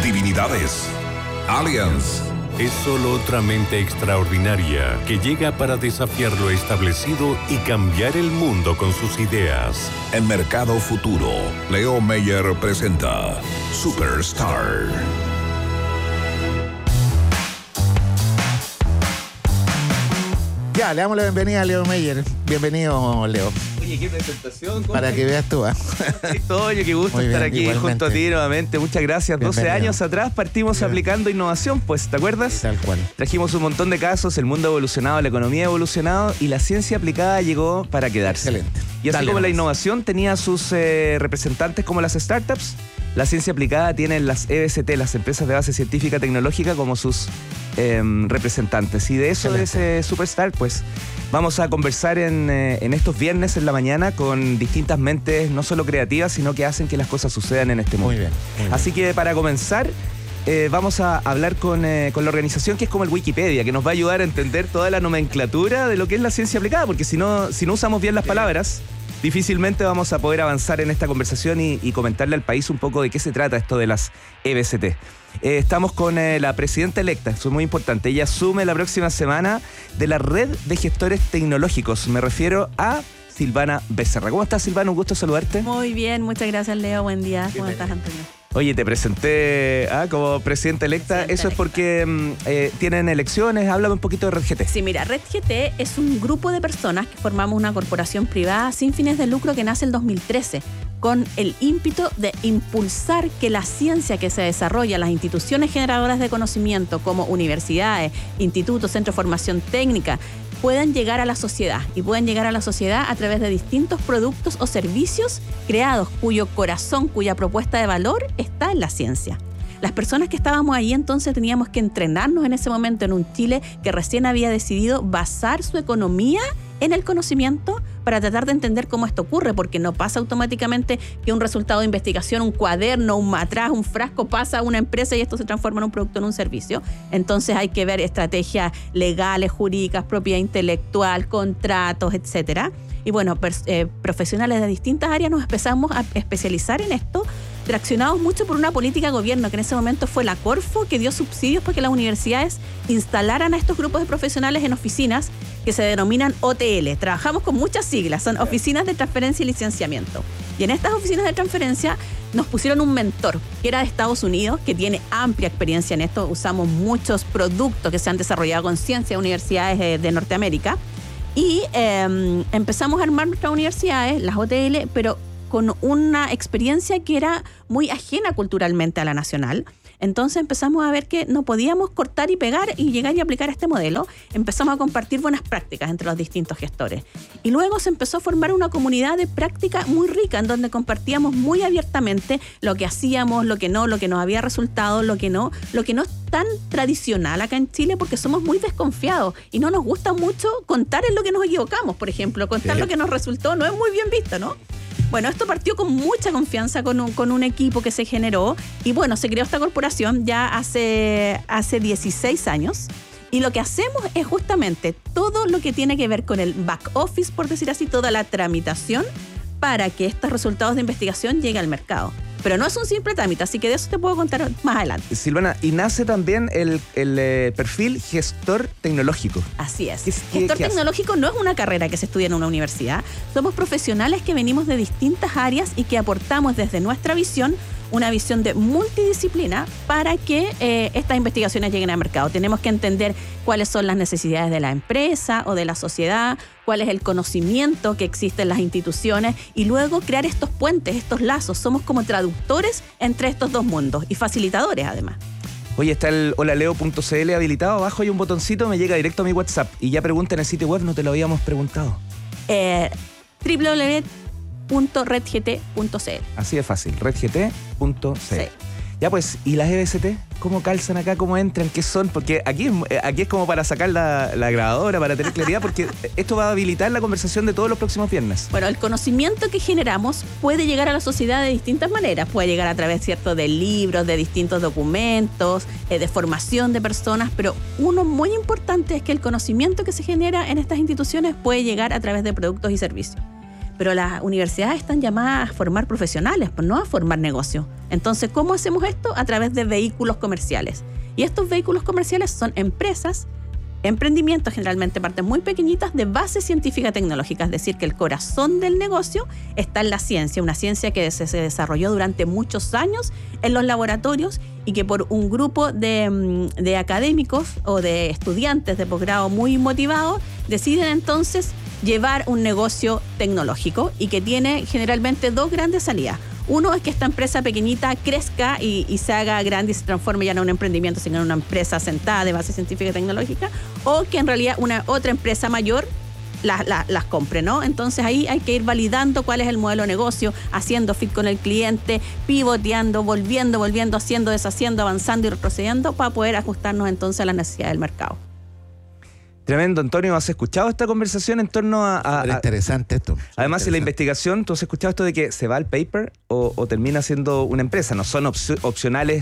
divinidades, aliens. Es solo otra mente extraordinaria que llega para desafiar lo establecido y cambiar el mundo con sus ideas. En Mercado Futuro, Leo Meyer presenta Superstar. Ya, le damos la bienvenida a Leo Meyer. Bienvenido, Leo. Oye, qué presentación. Para que veas tú, ¿eh? Oye, qué gusto Muy bien, estar aquí igualmente. junto a ti nuevamente. Muchas gracias. Bienvenido. 12 años atrás partimos aplicando innovación, pues, ¿te acuerdas? Tal cual. Trajimos un montón de casos, el mundo ha evolucionado, la economía ha evolucionado y la ciencia aplicada llegó para quedarse. Excelente. Y así Dale como la nomás. innovación tenía sus representantes como las startups, la ciencia aplicada tiene las EBCT, las empresas de base científica tecnológica, como sus representantes. Y de eso, de ese Superstar, pues vamos a conversar en estos viernes en la mañana con distintas mentes, no solo creativas, sino que hacen que las cosas sucedan en este mundo. Muy bien. Así que para comenzar, vamos a hablar con la organización que es como el Wikipedia, que nos va a ayudar a entender toda la nomenclatura de lo que es la ciencia aplicada, porque si no usamos bien las palabras, difícilmente vamos a poder avanzar en esta conversación y comentarle al país un poco de qué se trata esto de las EBCT. Estamos con la presidenta electa, eso es muy importante. Ella asume la próxima semana de la Red de Gestores Tecnológicos. Me refiero a Silvana Becerra. ¿Cómo estás, Silvana? Un gusto saludarte. Muy bien, muchas gracias, Leo. Buen día. ¿Cómo estás, Antonio? Oye, te presenté como presidenta electa. Eso es porque tienen elecciones. Háblame un poquito de Red GT. Sí, mira, Red GT es un grupo de personas que formamos una corporación privada sin fines de lucro que nace en 2013 con el ímpetu de impulsar que la ciencia que se desarrolla en las instituciones generadoras de conocimiento como universidades, institutos, centros de formación técnica, puedan llegar a la sociedad y pueden llegar a la sociedad a través de distintos productos o servicios creados cuyo corazón, cuya propuesta de valor está en la ciencia. Las personas que estábamos ahí entonces teníamos que entrenarnos en ese momento en un Chile que recién había decidido basar su economía en el conocimiento para tratar de entender cómo esto ocurre, porque no pasa automáticamente que un resultado de investigación, un cuaderno, un matraz, un frasco pasa a una empresa y esto se transforma en un producto, en un servicio. Entonces hay que ver estrategias legales, jurídicas, propiedad intelectual, contratos, etcétera. Y bueno, profesionales de distintas áreas nos empezamos a especializar en esto, traccionados mucho por una política de gobierno que en ese momento fue la Corfo, que dio subsidios para que las universidades instalaran a estos grupos de profesionales en oficinas que se denominan OTL. Trabajamos con muchas siglas, son oficinas de transferencia y licenciamiento. Y en estas oficinas de transferencia nos pusieron un mentor que era de Estados Unidos, que tiene amplia experiencia en esto. Usamos muchos productos que se han desarrollado con ciencia de universidades de Norteamérica. Y empezamos a armar nuestras universidades, las OTL, pero con una experiencia que era muy ajena culturalmente a la nacional. Entonces empezamos a ver que no podíamos cortar y pegar y llegar y aplicar este modelo. Empezamos a compartir buenas prácticas entre los distintos gestores. Y luego se empezó a formar una comunidad de práctica muy rica en donde compartíamos muy abiertamente lo que hacíamos, lo que nos había resultado, lo que no es tan tradicional acá en Chile porque somos muy desconfiados y no nos gusta mucho contar en lo que nos equivocamos, por ejemplo. Contar lo que nos resultó no es muy bien visto, ¿no? Bueno, esto partió con mucha confianza con un equipo que se generó y bueno, se creó esta corporación ya hace 16 años y lo que hacemos es justamente todo lo que tiene que ver con el back office, por decir así, toda la tramitación para que estos resultados de investigación lleguen al mercado. Pero no es un simple trámite, así que de eso te puedo contar más adelante. Silvana, y nace también el perfil gestor tecnológico. Así es. ¿Qué Tecnológico no es una carrera que se estudia en una universidad. Somos profesionales que venimos de distintas áreas y que aportamos desde nuestra visión una visión de multidisciplina para que estas investigaciones lleguen al mercado. Tenemos que entender cuáles son las necesidades de la empresa o de la sociedad, cuál es el conocimiento que existe en las instituciones y luego crear estos puentes, estos lazos. Somos como traductores entre estos dos mundos y facilitadores además. Oye, está el holaleo.cl habilitado. Abajo hay un botoncito, me llega directo a mi WhatsApp. Y ya pregunta en el sitio web, no te lo habíamos preguntado. www.redgt.cl. Así de fácil, redgt.cl. Sí. Ya pues, ¿y las EBCT? ¿Cómo calzan acá? ¿Cómo entran? ¿Qué son? Porque aquí es como para sacar la grabadora, para tener claridad, porque esto va a habilitar la conversación de todos los próximos viernes. Bueno, el conocimiento que generamos puede llegar a la sociedad de distintas maneras. Puede llegar a través, ¿cierto?, de libros, de distintos documentos, de formación de personas, pero uno muy importante es que el conocimiento que se genera en estas instituciones puede llegar a través de productos y servicios. pero las universidades están llamadas a formar profesionales, pues no a formar negocios. Entonces, ¿cómo hacemos esto? A través de vehículos comerciales. Y estos vehículos comerciales son empresas, emprendimientos, generalmente partes muy pequeñitas, de base científica tecnológica, es decir, que el corazón del negocio está en la ciencia, una ciencia que se desarrolló durante muchos años en los laboratorios y que por un grupo de académicos o de estudiantes de posgrado muy motivados deciden entonces llevar un negocio tecnológico y que tiene generalmente dos grandes salidas. Uno es que esta empresa pequeñita crezca y se haga grande y se transforme ya no en un emprendimiento, sino en una empresa sentada de base científica y tecnológica, o que en realidad una otra empresa mayor las compre, ¿no? Entonces ahí hay que ir validando cuál es el modelo de negocio, haciendo fit con el cliente, pivoteando, volviendo, haciendo, deshaciendo, avanzando y retrocediendo para poder ajustarnos entonces a las necesidades del mercado. Tremendo, Antonio. ¿Has escuchado esta conversación en torno a interesante esto. Además, en la investigación, ¿tú has escuchado esto de que se va al paper o termina siendo una empresa? No son opcionales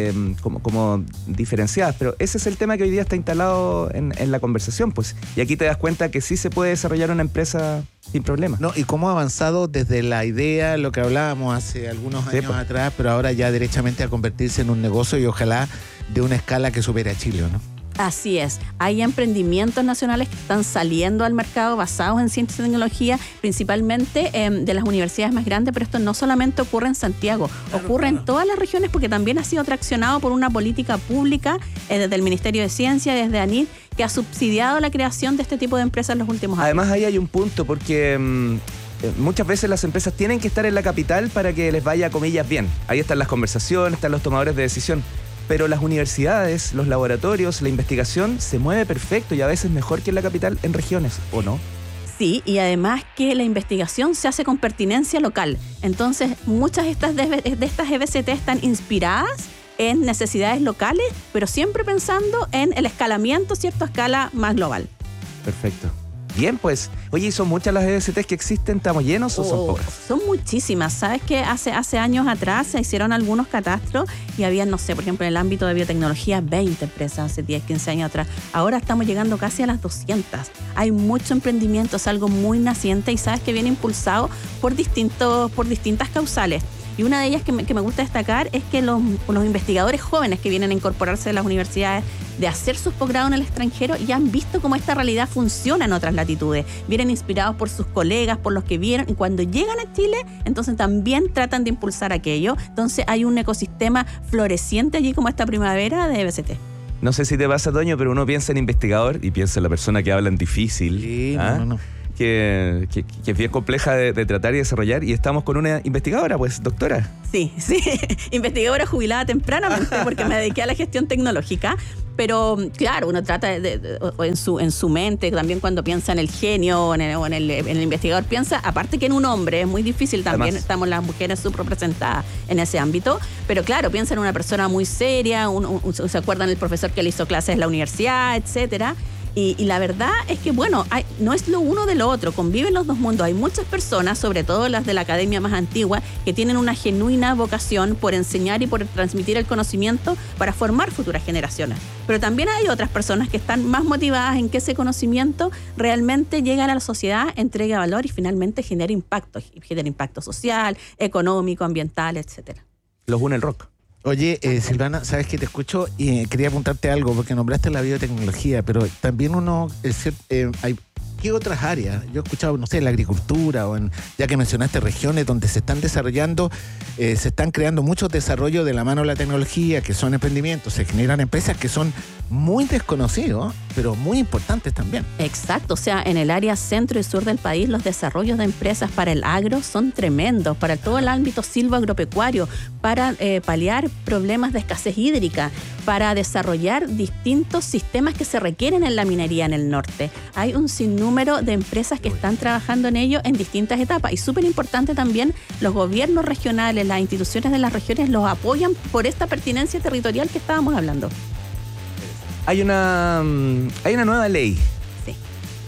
como diferenciadas, pero ese es el tema que hoy día está instalado en la conversación, pues. Y aquí te das cuenta que sí se puede desarrollar una empresa sin problema. No, y cómo ha avanzado desde la idea, lo que hablábamos hace algunos años atrás, pero ahora ya derechamente a convertirse en un negocio y ojalá de una escala que supere a Chile, ¿no? Así es. Hay emprendimientos nacionales que están saliendo al mercado basados en ciencia y tecnología, principalmente de las universidades más grandes, pero esto no solamente ocurre en Santiago, ocurre en todas las regiones porque también ha sido traccionado por una política pública desde el Ministerio de Ciencia, desde ANIT, que ha subsidiado la creación de este tipo de empresas en los últimos años. Además, ahí hay un punto porque muchas veces las empresas tienen que estar en la capital para que les vaya, comillas, bien. Ahí están las conversaciones, están los tomadores de decisión. Pero las universidades, los laboratorios, la investigación se mueve perfecto y a veces mejor que en la capital en regiones, ¿o no? Sí, y además que la investigación se hace con pertinencia local. Entonces, muchas de estas EBCT están inspiradas en necesidades locales, pero siempre pensando en el escalamiento, ¿cierto? A escala más global. Perfecto. Bien, pues. Oye, ¿y son muchas las EBCTs que existen? ¿Estamos llenos o son pocas? Son muchísimas. ¿Sabes que hace años atrás se hicieron algunos catastros y había, no sé, por ejemplo, en el ámbito de biotecnología, 20 empresas hace 10, 15 años atrás. Ahora estamos llegando casi a las 200. Hay mucho emprendimiento, es algo muy naciente y sabes que viene impulsado por distintas causales. Y una de ellas que me gusta destacar es que los investigadores jóvenes que vienen a incorporarse a las universidades, de hacer sus posgrados en el extranjero, ya han visto cómo esta realidad funciona en otras latitudes. Vienen inspirados por sus colegas, por los que vieron, y cuando llegan a Chile, entonces también tratan de impulsar aquello. Entonces hay un ecosistema floreciente allí como esta primavera de EBCT. No sé si te pasa, Toño, pero uno piensa en investigador y piensa en la persona que habla en difícil. Sí, no. Que es bien compleja de tratar y desarrollar, y estamos con una investigadora, pues, doctora. Sí, investigadora jubilada tempranamente porque me dediqué a la gestión tecnológica, pero claro, uno trata en su mente, también cuando piensa en el genio o en el investigador, piensa, aparte que en un hombre, es muy difícil también, además, estamos las mujeres subrepresentadas en ese ámbito, pero claro, piensa en una persona muy seria, se acuerdan del profesor que le hizo clases en la universidad, etcétera. Y la verdad es que, bueno, no es lo uno de lo otro, conviven los dos mundos. Hay muchas personas, sobre todo las de la academia más antigua, que tienen una genuina vocación por enseñar y por transmitir el conocimiento para formar futuras generaciones. Pero también hay otras personas que están más motivadas en que ese conocimiento realmente llegue a la sociedad, entregue valor y finalmente genere impacto social, económico, ambiental, etcétera. Los une el rock. Oye, Silvana, sabes que te escucho y quería apuntarte algo, porque nombraste la biotecnología, pero también hay ¿qué otras áreas? Yo he escuchado, no sé, la agricultura, ya que mencionaste regiones donde se están desarrollando, se están creando muchos desarrollos de la mano de la tecnología, que son emprendimientos, se generan empresas que son muy desconocidos, pero muy importantes también. Exacto, o sea, en el área centro y sur del país los desarrollos de empresas para el agro son tremendos, para todo el ámbito silvoagropecuario, para paliar problemas de escasez hídrica, para desarrollar distintos sistemas que se requieren en la minería en el norte. Hay un sinnúmero de empresas que están trabajando en ello en distintas etapas y súper importante también, los gobiernos regionales, las instituciones de las regiones los apoyan por esta pertinencia territorial que estábamos hablando. Hay una nueva ley. Sí.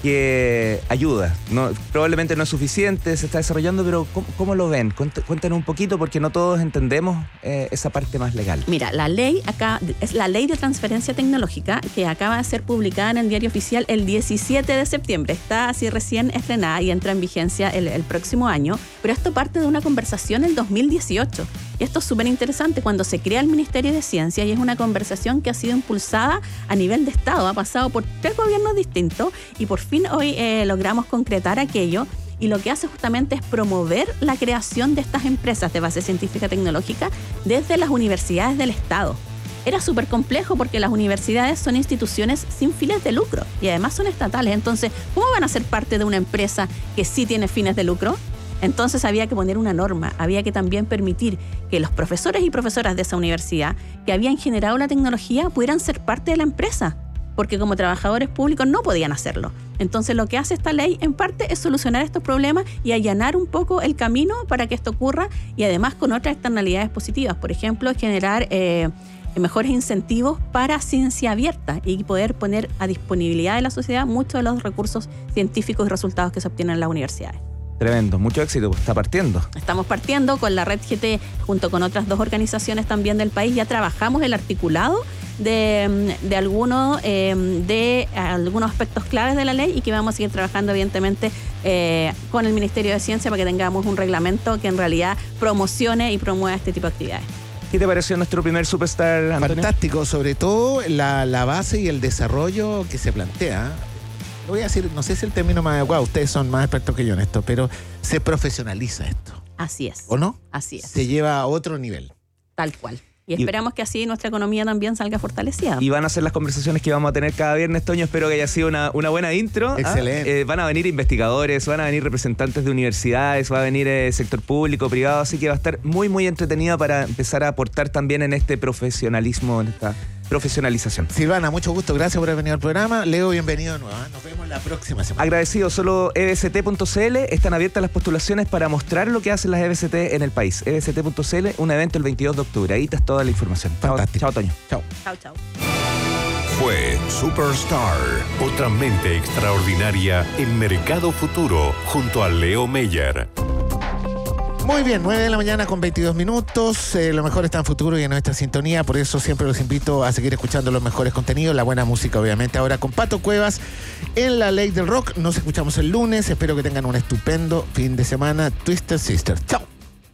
que ayuda. Probablemente no es suficiente, se está desarrollando, pero ¿cómo lo ven? Cuéntanos un poquito, porque no todos entendemos esa parte más legal. Mira, la ley acá es la Ley de Transferencia Tecnológica, que acaba de ser publicada en el Diario Oficial el 17 de septiembre. Está así recién estrenada y entra en vigencia el próximo año, pero esto parte de una conversación en 2018. Y esto es súper interesante cuando se crea el Ministerio de Ciencia, y es una conversación que ha sido impulsada a nivel de Estado, ha pasado por 3 gobiernos distintos, y por fin hoy logramos concretar aquello, y lo que hace justamente es promover la creación de estas empresas de base científica tecnológica desde las universidades del Estado. Era súper complejo porque las universidades son instituciones sin fines de lucro y además son estatales. Entonces, ¿cómo van a ser parte de una empresa que sí tiene fines de lucro? Entonces había que poner una norma, había que también permitir que los profesores y profesoras de esa universidad que habían generado la tecnología pudieran ser parte de la empresa, porque como trabajadores públicos no podían hacerlo. Entonces lo que hace esta ley en parte es solucionar estos problemas y allanar un poco el camino para que esto ocurra, y además con otras externalidades positivas. Por ejemplo, generar mejores incentivos para ciencia abierta y poder poner a disponibilidad de la sociedad muchos de los recursos científicos y resultados que se obtienen en las universidades. Tremendo, mucho éxito, está partiendo. Estamos partiendo con la Red GT, junto con otras 2 organizaciones también del país. Ya trabajamos el articulado de algunos aspectos claves de la ley, y que vamos a seguir trabajando evidentemente con el Ministerio de Ciencia para que tengamos un reglamento que en realidad promocione y promueva este tipo de actividades. ¿Qué te pareció nuestro primer Superstar, Antonio? Fantástico, sobre todo la base y el desarrollo que se plantea. Voy a decir, no sé si el término más adecuado, ustedes son más expertos que yo en esto, pero se profesionaliza esto. Así es. ¿O no? Así es. Se lleva a otro nivel. Tal cual. Y esperamos que así nuestra economía también salga fortalecida. Y van a ser las conversaciones que vamos a tener cada viernes, Toño. Espero que haya sido una buena intro. Excelente. Van a venir investigadores, van a venir representantes de universidades, va a venir sector público, privado, así que va a estar muy, muy entretenida para empezar a aportar también en este profesionalismo, en esta profesionalización. Silvana, mucho gusto, gracias por haber venido al programa. Leo, bienvenido de nuevo. Nos vemos la próxima semana. Agradecido, solo ebct.cl, están abiertas las postulaciones para mostrar lo que hacen las EBCT en el país. ebct.cl, un evento el 22 de octubre, ahí está toda la información. Fantástico. Chao, Toño. Chao. Chao. Fue Superstar. Otra mente extraordinaria en Mercado Futuro, junto a Leo Meyer. Muy bien, 9 de la mañana con 22 minutos. Lo mejor está en Futuro y en nuestra sintonía. Por eso siempre los invito a seguir escuchando los mejores contenidos, la buena música, obviamente. Ahora con Pato Cuevas en La Ley del Rock. Nos escuchamos el lunes. Espero que tengan un estupendo fin de semana. Twisted Sister. Chao.